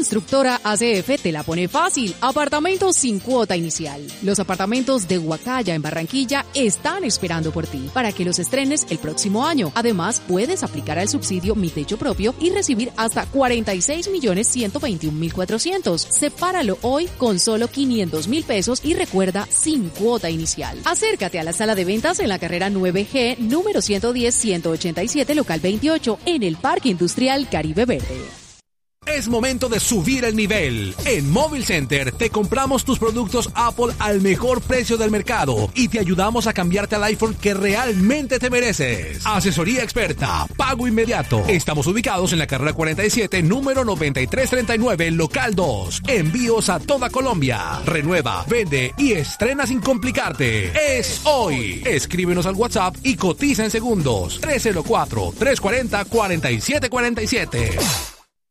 Constructora ACF te la pone fácil. Apartamentos sin cuota inicial. Los apartamentos de Huacaya en Barranquilla están esperando por ti para que los estrenes el próximo año. Además, puedes aplicar al subsidio Mi Techo Propio y recibir hasta 46.121.400. Sepáralo hoy con solo 500.000 pesos y recuerda, sin cuota inicial. Acércate a la sala de ventas en la carrera 9G, número 110-187, local 28, en el Parque Industrial Caribe Verde. Es momento de subir el nivel. En Móvil Center te compramos tus productos Apple al mejor precio del mercado y te ayudamos a cambiarte al iPhone que realmente te mereces. Asesoría experta, pago inmediato. Estamos ubicados en la carrera 47, número 9339, local 2. Envíos a toda Colombia. Renueva, vende y estrena sin complicarte. Es hoy. Escríbenos al WhatsApp y cotiza en segundos. 304-340-4747.